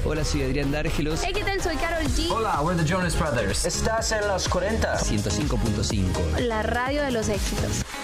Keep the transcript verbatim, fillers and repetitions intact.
Hola, soy Adrián Dárgelos. Hey, ¿qué tal? Soy Karol G. Hola, we're the Jonas Brothers. Estás en los cuarenta. ciento cinco punto cinco. La radio de los éxitos.